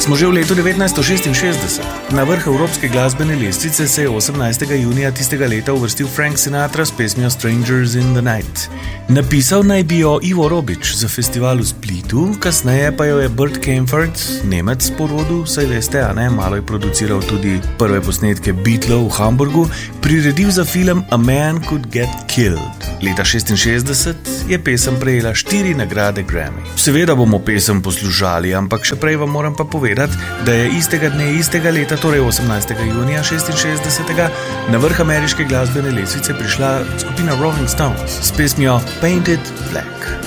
Smo že v letu 1966. Na vrh evropske glasbene lestvice se je 18. junija tistega leta uvrstil Frank Sinatra s pesmijo Strangers in the Night. Napisal naj bi jo Ivo Robič za festival v Splitu, kasneje pa jo je Burt Kaempfert, Nemec po rodu, saj veste, malo je produciral tudi prve posnetke Beatlov v Hamburgu, priredil za film A Man Could Get Killed. Leta 1966 je pesem prejela 4 nagrade Grammy. Seveda bomo pesem poslušali, ampak še prej vam moram pa povedati, da je istega dne, istega leta, torej 18. junija 1966, na vrh ameriške glasbene lestvice prišla skupina Rolling Stones s pesmijo Painted Black.